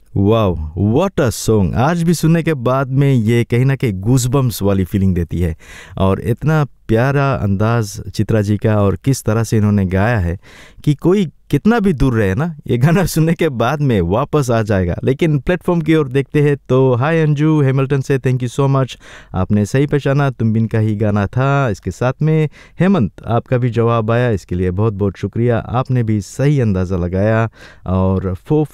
Wow, what a song. आज भी सुनने के बाद में ये कहीं ना कहीं गूज़बम्प्स वाली फीलिंग देती है। और इतना प्यारा अंदाज चित्रा जी का, और किस तरह से इन्होंने गाया है कि कोई कितना भी दूर रहे ना, ये गाना सुनने के बाद में वापस आ जाएगा। लेकिन प्लेटफॉर्म की ओर देखते हैं तो हाय अंजू हैमिल्टन से थैंक यू सो मच, आपने सही पहचाना, तुम बिन का ही गाना था। इसके साथ में हेमंत, आपका भी जवाब आया, इसके लिए बहुत बहुत शुक्रिया, आपने भी सही अंदाज़ा लगाया। और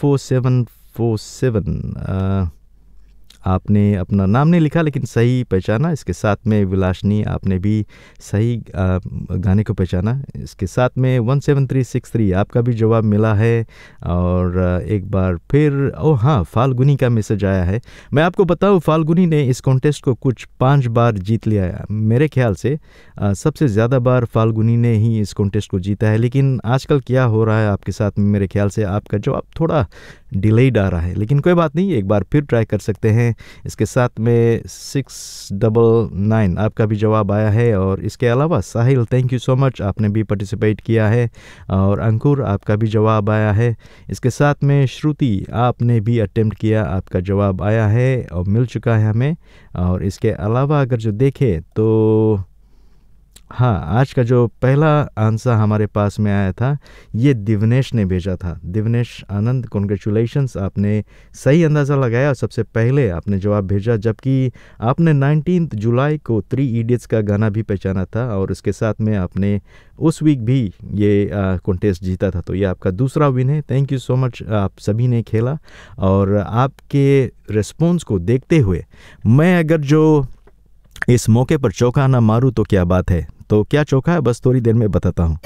44747 आपने अपना नाम नहीं लिखा लेकिन सही पहचाना। इसके साथ में विलासनी, आपने भी सही गाने को पहचाना। इसके साथ में 17363 आपका भी जवाब मिला है। और एक बार फिर हाँ, फाल्गुनी का मैसेज आया है। मैं आपको बताऊं, फाल्गुनी ने इस कॉन्टेस्ट को कुछ 5 बार जीत लिया है मेरे ख्याल से। सबसे ज़्यादा बार फाल्गुनी ने ही इस कॉन्टेस्ट को जीता है। लेकिन आजकल क्या हो रहा है आपके साथ में, मेरे ख्याल से आपका जवाब थोड़ा डिलेड आ रहा है, लेकिन कोई बात नहीं, एक बार फिर ट्राई कर सकते हैं। इसके साथ में 699 आपका भी जवाब आया है। और इसके अलावा साहिल, थैंक यू सो मच, आपने भी पार्टिसिपेट किया है। और अंकुर, आपका भी जवाब आया है। इसके साथ में श्रुति, आपने भी अटेम्प्ट किया, आपका जवाब आया है और मिल चुका है हमें। और इसके अलावा अगर जो देखें तो हाँ, आज का जो पहला आंसर हमारे पास में आया था ये दिवनेश ने भेजा था। दिवनेश आनंद, कॉन्ग्रेचुलेशंस, आपने सही अंदाज़ा लगाया और सबसे पहले आपने जवाब भेजा। जबकि आपने 19 जुलाई को 3 इडियट्स का गाना भी पहचाना था और उसके साथ में आपने उस वीक भी ये कॉन्टेस्ट जीता था। तो ये आपका दूसरा विन है। थैंक यू सो मच, आप सभी ने खेला। और आपके रिस्पॉन्स को देखते हुए मैं अगर जो इस मौके पर चौका ना मारूं तो क्या बात है। तो क्या चौका है, बस थोड़ी देर में बताता हूँ।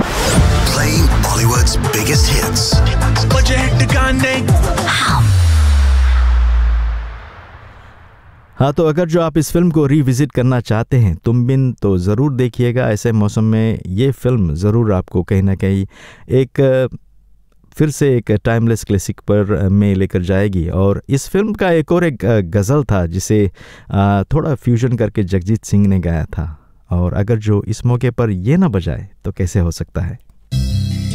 हाँ, तो अगर जो आप इस फिल्म को रिविजिट करना चाहते हैं, तुम बिन, तो ज़रूर देखिएगा। ऐसे मौसम में ये फिल्म ज़रूर आपको कहीं ना कहीं फिर से एक टाइमलेस क्लासिक पर में लेकर जाएगी। और इस फिल्म का एक और एक गज़ल था जिसे थोड़ा फ्यूजन करके जगजीत सिंह ने गाया था। और अगर जो इस मौके पर ये ना बजाए तो कैसे हो सकता है।